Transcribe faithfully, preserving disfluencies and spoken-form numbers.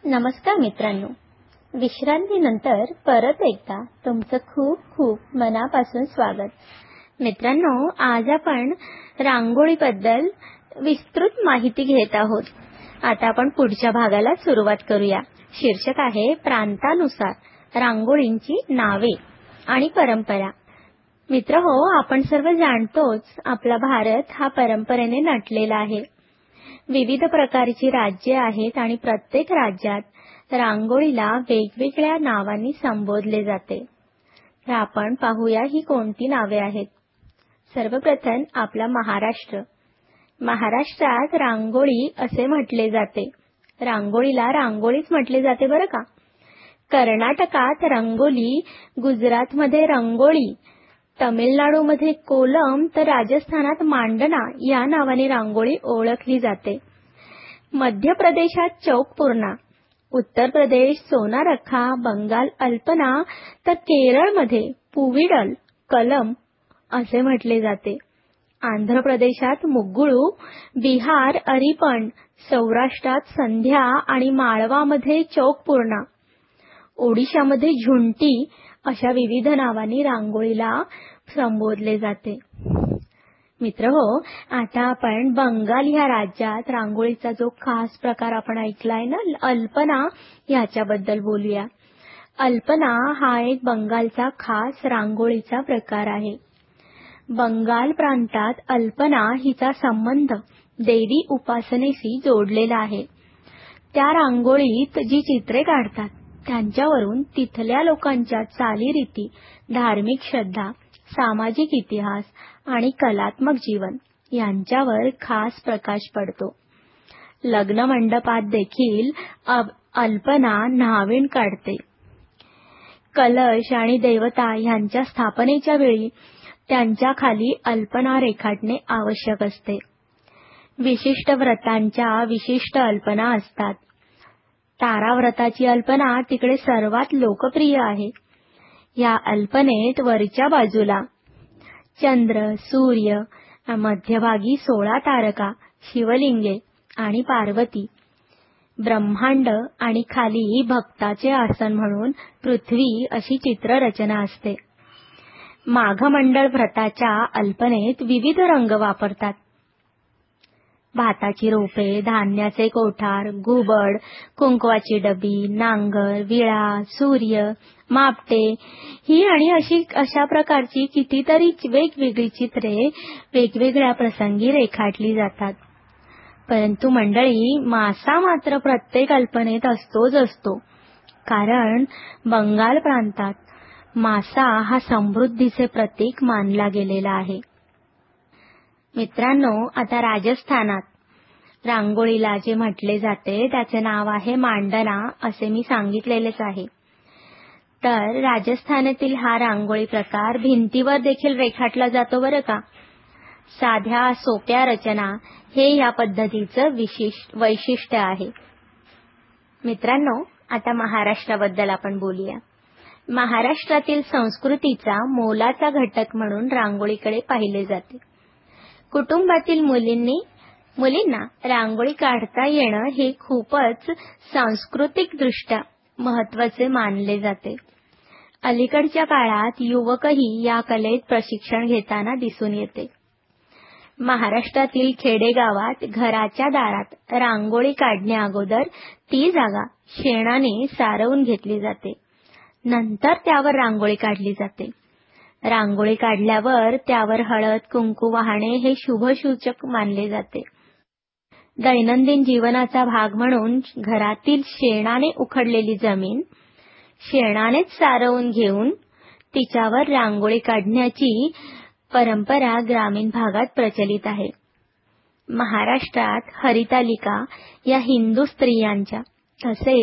नमस्कार मित्रांनो, विश्रांतीनंतर परत एकदा तुमचं खूप खूप मनापासून स्वागत. मित्रांनो, आज आपण रांगोळीबद्दल विस्तृत माहिती घेत आहोत. आता आपण पुढच्या भागाला सुरुवात करूया. शीर्षक आहे प्रांतानुसार रांगोळींची नावे आणि परंपरा. मित्रहो, आपण सर्व जाणतोच, आपला भारत हा परंपरेने नटलेला आहे. विविध प्रकारची राज्ये आहेत आणि प्रत्येक राज्यात रांगोळीला वेगवेगळ्या नावांनी संबोधले जाते. तर आपण पाहूया ही कोणती नावे आहेत. सर्वप्रथम आपला महाराष्ट्र. महाराष्ट्रात रांगोळी असे म्हटले जाते. रांगोळीला रांगोळीच म्हटले जाते बरं का. कर्नाटकात रंगोली, गुजरातमध्ये रंगोळी, तमिळनाडूमध्ये कोलम तर राजस्थानात मांडना या नावाने रांगोळी ओळखली जाते. मध्य प्रदेशात चौकपूर्णा, उत्तर प्रदेश सोनारखा, बंगाल अल्पना तर केरळमध्ये पुविडल कलम असे म्हटले जाते. आंध्र प्रदेशात मुग्गुळू, बिहार अरिपण, सौराष्ट्रात संध्या आणि माळवामध्ये चौकपूर्णा, ओडिशामध्ये झुंटी अशा विविध नावांनी रांगोळीला संबोधले जाते. मित्रहो, आता आपण बंगाल ह्या राज्यात रांगोळीचा जो खास प्रकार आपण ऐकलाय ना, अल्पना, याच्याबद्दल बोलूया. अल्पना हा एक बंगालचा खास रांगोळीचा प्रकार आहे. बंगाल प्रांतात अल्पना हिचा संबंध देवी उपासनेशी जोडलेला आहे. त्या रांगोळीत जी चित्रे काढतात त्यांच्यावरून तिथल्या लोकांच्या चालीरीती, धार्मिक श्रद्धा, सामाजिक इतिहास आणि कलात्मक जीवन यांच्यावर खास प्रकाश पडतो. लग्न मंडपात देखील अल्पना न्हावीण काढते. कलश आणि देवता यांच्या स्थापनेच्या वेळी त्यांच्या खाली अल्पना रेखाटणे आवश्यक असते. विशिष्ट व्रतांच्या विशिष्ट अल्पना असतात. ताराव्रताची अल्पना तिकडे सर्वात लोकप्रिय आहे. या अल्पनेत वरच्या बाजूला चंद्र, सूर्य, मध्यभागी सोळा तारका, शिवलिंगे आणि पार्वती, ब्रह्मांड आणि खाली भक्ताचे आसन म्हणून पृथ्वी अशी चित्ररचना असते. माघमंडळ व्रताच्या अल्पनेत विविध रंग वापरतात. भाताची रोपे, धान्याचे कोठार, घुबड, कुंकवाची डबी, नांगर, विळा, सूर्य, मापटे ही आणि अशी अशा प्रकारची कितीतरी वेगवेगळी चित्रे वेगवेगळ्या प्रसंगी रेखाटली जातात. परंतु मंडळी, मासा मात्र प्रत्येक अल्पनेत असतोच असतो. कारण बंगाल प्रांतात मासा हा समृद्धीचे प्रतीक मानला गेलेला आहे. मित्रांनो, आता राजस्थानात रांगोळीला जे म्हटले जाते त्याचे नाव आहे मांडना, असे मी सांगितलेलेच आहे. तर राजस्थानातील हा रांगोळी प्रकार भिंतीवर देखील रेखाटला जातो बरं का. साध्या सोप्या रचना हे या पद्धतीचं विशिष्ट वैशिष्ट्य आहे. मित्रांनो, आता महाराष्ट्राबद्दल आपण बोलूया. महाराष्ट्रातील संस्कृतीचा मोलाचा घटक म्हणून रांगोळीकडे पाहिले जाते. कुटुंबातील मुलींनी मुलींना रांगोळी काढता येणं हे खूपच सांस्कृतिकदृष्ट्या महत्त्वाचे मानले जाते. अलीकडच्या काळात युवकही या कलेत प्रशिक्षण घेताना दिसून येते. महाराष्ट्रातील खेडेगावात घराच्या दारात रांगोळी काढण्या अगोदर ती जागा शेणाने सारवून घेतली जाते. नंतर त्यावर रांगोळी काढली जाते. रांगोळी काढल्यावर त्यावर हळद कुंकू वाहणे हे शुभसूचक मानले जाते. दैनंदिन जीवनाचा भाग म्हणून घरातील शेणाने उखडलेली जमीन शेणानेच सारवून घेऊन तिच्यावर रांगोळी काढण्याची परंपरा ग्रामीण भागात प्रचलित आहे. महाराष्ट्रात हरितालिका या हिंदू स्त्रियांच्या तसेच